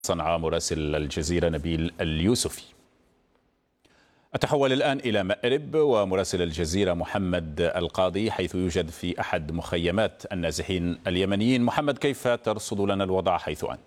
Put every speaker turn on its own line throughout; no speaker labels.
صنعاء مراسل الجزيرة نبيل اليوسفي. أتحول الآن إلى مأرب ومراسل الجزيرة محمد القاضي حيث يوجد في أحد مخيمات النازحين اليمنيين. محمد، كيف ترصد لنا الوضع حيث أنت؟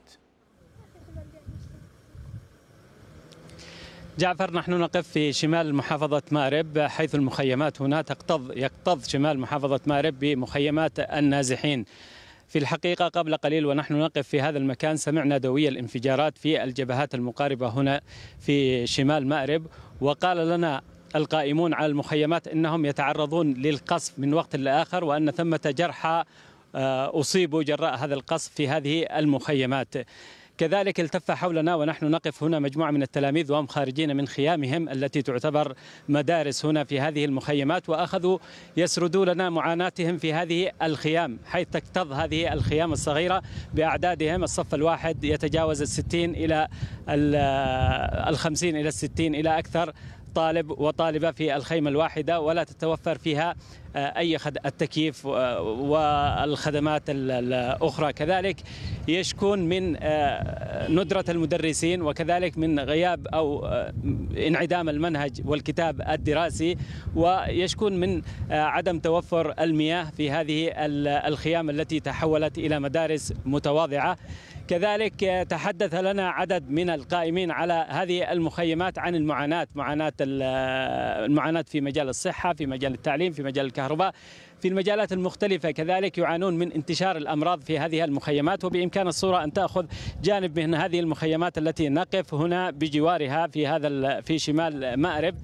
جعفر، نحن نقف في شمال محافظة مأرب حيث المخيمات هنا يكتظ شمال محافظة مأرب بمخيمات النازحين. في الحقيقة قبل قليل ونحن نقف في هذا المكان سمعنا دوي الانفجارات في الجبهات المقاربة هنا في شمال مأرب، وقال لنا القائمون على المخيمات إنهم يتعرضون للقصف من وقت لآخر وأن ثمة جرحى أصيبوا جراء هذا القصف في هذه المخيمات. كذلك التف حولنا ونحن نقف هنا مجموعة من التلاميذ وهم خارجين من خيامهم التي تعتبر مدارس هنا في هذه المخيمات، وأخذوا يسردوا لنا معاناتهم في هذه الخيام، حيث تكتظ هذه الخيام الصغيرة بأعدادهم. الصف الواحد يتجاوز 60 إلى 50 إلى 60 إلى أكثر طالب وطالبة في الخيمة الواحدة، ولا تتوفر فيها أي التكييف والخدمات الأخرى. كذلك يشكون من ندرة المدرسين، وكذلك من غياب أو انعدام المنهج والكتاب الدراسي، ويشكون من عدم توفر المياه في هذه الخيام التي تحولت إلى مدارس متواضعة. كذلك تحدث لنا عدد من القائمين على هذه المخيمات عن المعاناة في مجال الصحة، في مجال التعليم، في مجال الكهرباء، في المجالات المختلفة. كذلك يعانون من انتشار الأمراض في هذه المخيمات، وبإمكان الصورة أن تأخذ جانب من هذه المخيمات التي نقف هنا بجوارها في شمال مأرب.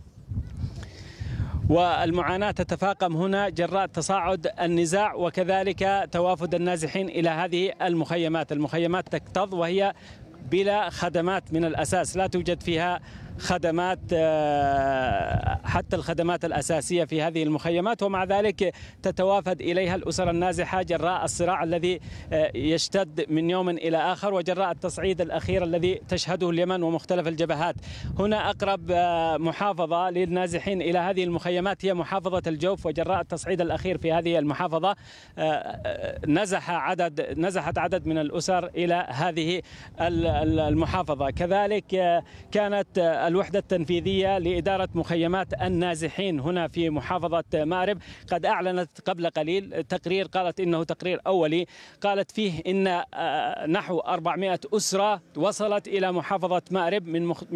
والمعاناة تتفاقم هنا جراء تصاعد النزاع وكذلك توافد النازحين إلى هذه المخيمات. المخيمات تكتظ وهي بلا خدمات من الأساس، لا توجد فيها خدمات حتى الخدمات الأساسية في هذه المخيمات، ومع ذلك تتوافد إليها الأسر النازحة جراء الصراع الذي يشتد من يوم إلى آخر، وجراء التصعيد الأخير الذي تشهده اليمن ومختلف الجبهات. هنا أقرب محافظة للنازحين إلى هذه المخيمات هي محافظة الجوف، وجراء التصعيد الأخير في هذه المحافظة نزحت عدد من الأسر إلى هذه المحافظة. كذلك كانت الوحدة التنفيذية لإدارة مخيمات النازحين هنا في محافظة مأرب قد أعلنت قبل قليل تقرير، قالت إنه تقرير أولي، قالت فيه إن نحو 400 أسرة وصلت إلى محافظة مأرب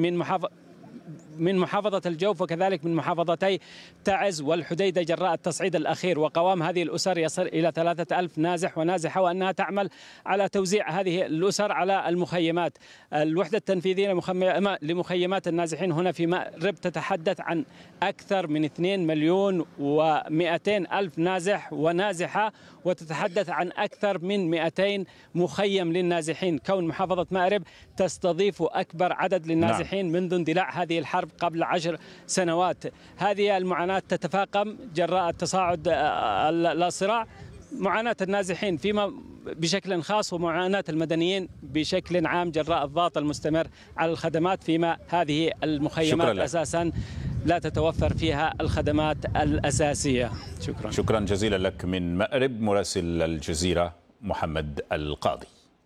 من محافظة الجوف وكذلك من محافظتي تعز والحديدة جراء التصعيد الأخير. وقوام هذه الأسر يصل إلى 3000 نازح ونازحة، وأنها تعمل على توزيع هذه الأسر على المخيمات. الوحدة التنفيذية لمخيمات النازحين هنا في مأرب تتحدث عن أكثر من 2,200,000 نازح ونازحة، وتتحدث عن أكثر من 200 مخيم للنازحين. كون محافظة مأرب تستضيف أكبر عدد للنازحين منذ اندلاع هذه الحرب قبل 10 سنوات. هذه المعاناة تتفاقم جراء تصاعد الصراع، معاناة النازحين فيما بشكل خاص ومعاناة المدنيين بشكل عام جراء الضغط المستمر على الخدمات، فيما هذه المخيمات أساسا لا تتوفر فيها الخدمات الأساسية.
شكرا جزيلا لك من مأرب مراسل الجزيرة محمد القاضي.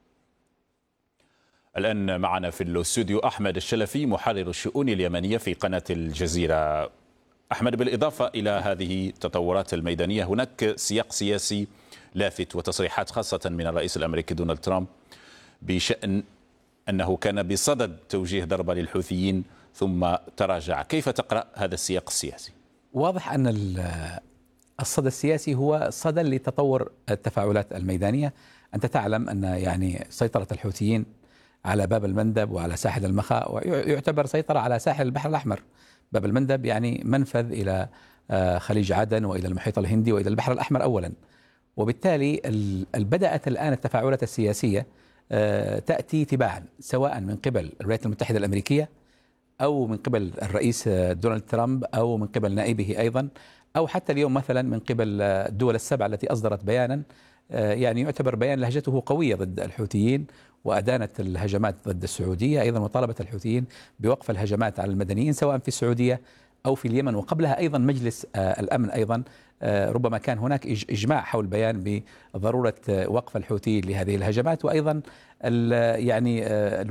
الآن معنا في الاستوديو أحمد الشلفي محرر الشؤون اليمنية في قناة الجزيرة. أحمد، بالإضافة إلى هذه التطورات الميدانية هناك سياق سياسي لافت وتصريحات خاصة من الرئيس الأمريكي دونالد ترامب بشأن أنه كان بصدد توجيه ضربة للحوثيين ثم تراجع. كيف تقرأ هذا السياق السياسي؟
واضح أن الصدى السياسي هو صدى لتطور التفاعلات الميدانية. أنت تعلم أن يعني سيطرة الحوثيين على باب المندب وعلى ساحل المخا ويعتبر سيطرة على ساحل البحر الأحمر. باب المندب يعني منفذ إلى خليج عدن وإلى المحيط الهندي وإلى البحر الأحمر أولا، وبالتالي بدأت الآن التفاعلات السياسية تأتي تباعا، سواء من قبل الولايات المتحدة الأمريكية أو من قبل الرئيس دونالد ترامب أو من قبل نائبه أيضا، أو حتى اليوم مثلا من قبل الدول السبع التي أصدرت بيانا يعني يعتبر بيان لهجته قوية ضد الحوثيين، وأدانت الهجمات ضد السعودية أيضا، وطالبت الحوثيين بوقف الهجمات على المدنيين سواء في السعودية أو في اليمن. وقبلها أيضا مجلس الأمن أيضا ربما كان هناك إجماع حول بيان بضرورة وقف الحوثيين لهذه الهجمات، وأيضا يعني